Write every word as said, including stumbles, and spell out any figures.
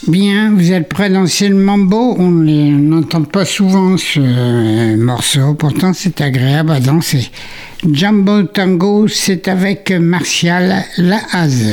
Bien, vous êtes prêts à danser le mambo? On les- on n'entend pas souvent ce euh, morceau, pourtant c'est agréable à danser. Jambo Tango, c'est avec Martial Lahaze.